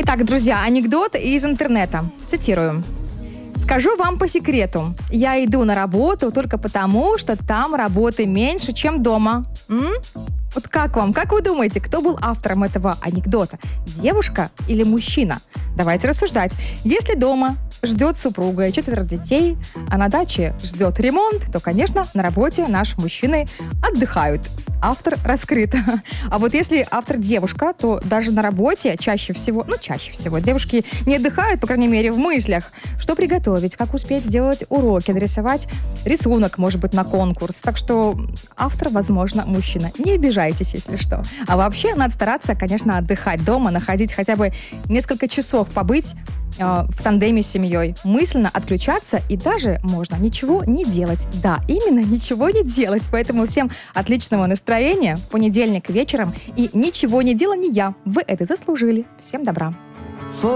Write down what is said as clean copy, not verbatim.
Итак, друзья, анекдот из интернета. Цитирую. Скажу вам по секрету. Я иду на работу только потому, что там работы меньше, чем дома. Вот как вам? Как вы думаете, кто был автором этого анекдота? Девушка или мужчина? Давайте рассуждать. Если дома ждет супруга и 4 детей, а на даче ждет ремонт, то, конечно, на работе наши мужчины отдыхают. Автор раскрыт. А вот если автор девушка, то даже на работе чаще всего девушки не отдыхают, по крайней мере, в мыслях. Что приготовить, как успеть сделать уроки, нарисовать рисунок, может быть, на конкурс. Так что автор, возможно, мужчина. Не обижайтесь, если что. А вообще надо стараться, конечно, отдыхать дома, находить хотя бы несколько часов побыть в тандеме с семьей, мысленно отключаться и даже можно ничего не делать. Да, именно ничего не делать. Поэтому всем отличного настроения. Понедельник вечером и ничего не делания. Вы это заслужили. Всем добра.